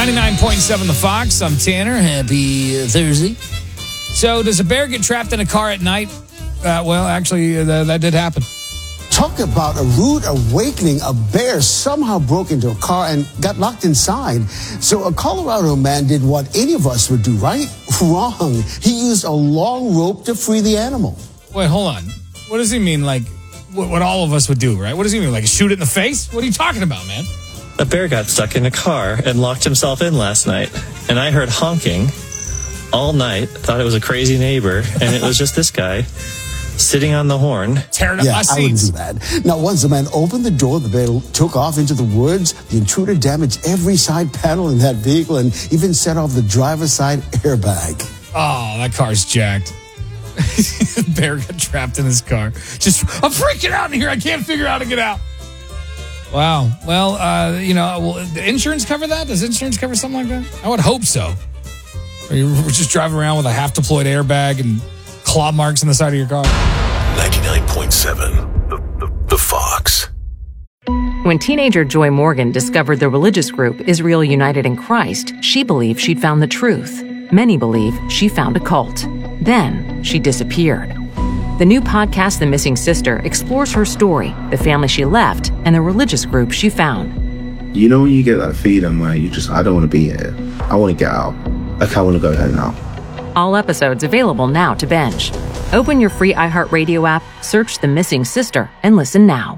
99.7 The Fox. I'm Tanner. Happy Thursday. So, does a bear get trapped in a car at night? That did happen. Talk about a rude awakening. A bear somehow broke into a car and got locked inside. So a Colorado man did what any of us would do, right? Wrong. He used a long rope to free the animal. Wait, hold on. What does he mean, like, what all of us would do, right? What does he mean, like, shoot it in the face? What are you talking about, man? A bear got stuck in a car and locked himself in last night. And I heard honking all night, thought it was a crazy neighbor, and it was just this guy sitting on the horn. Tearing up my seats. I wouldn't do that. Now, once the man opened the door, the bear took off into the woods. The intruder damaged every side panel in that vehicle and even set off the driver's side airbag. Oh, that car's jacked. The bear got trapped in his car. I'm freaking out in here. I can't figure out how to get out. Wow. Well, will the insurance cover that? Does insurance cover something like that? I would hope so. Or you're just driving around with a half-deployed airbag and claw marks in the side of your car. 99.7 The Fox. When teenager Joy Morgan discovered the religious group Israel United in Christ, she believed she'd found the truth. Many believe she found a cult. Then she disappeared. The new podcast, The Missing Sister, explores her story, the family she left, and the religious group she found. You know when you get that feeling where I don't want to be here. I want to get out. Like, I want to go home now. All episodes available now to binge. Open your free iHeartRadio app, search The Missing Sister, and listen now.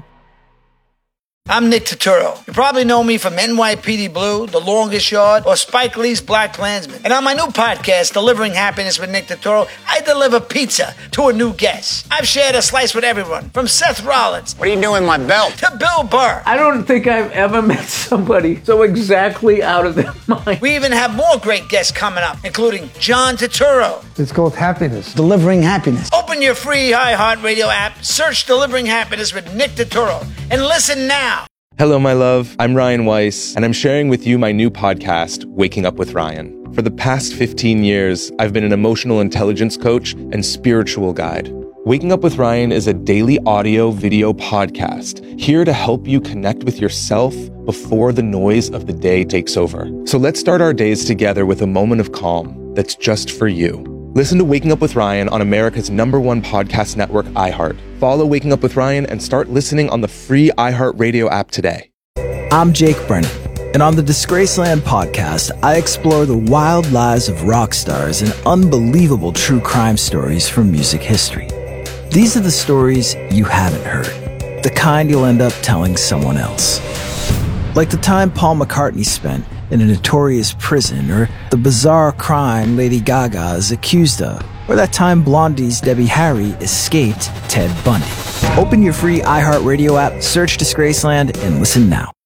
I'm Nick Turturro. You probably know me from NYPD Blue, The Longest Yard, or Spike Lee's Black Klansman. And on my new podcast, Delivering Happiness with Nick Turturro, I deliver pizza to a new guest. I've shared a slice with everyone, from Seth Rollins. What are you doing with my belt? To Bill Burr. I don't think I've ever met somebody so exactly out of their mind. We even have more great guests coming up, including John Turturro. It's called Happiness. Delivering Happiness. Open your free iHeartRadio app, search Delivering Happiness with Nick Turturro, and listen now. Hello, my love. I'm Ryan Weiss, and I'm sharing with you my new podcast, Waking Up with Ryan. For the past 15 years, I've been an emotional intelligence coach and spiritual guide. Waking Up with Ryan is a daily audio-video podcast here to help you connect with yourself before the noise of the day takes over. So let's start our days together with a moment of calm that's just for you. Listen to Waking Up with Ryan on America's #1 podcast network, iHeart. Follow Waking Up with Ryan and start listening on the free iHeartRadio app today. I'm Jake Brennan, and on the Disgraceland podcast, I explore the wild lives of rock stars and unbelievable true crime stories from music history. These are the stories you haven't heard, the kind you'll end up telling someone else. Like the time Paul McCartney spent in a notorious prison, or the bizarre crime Lady Gaga is accused of, or that time Blondie's Debbie Harry escaped Ted Bundy. Open your free iHeartRadio app, search Disgraceland, and listen now.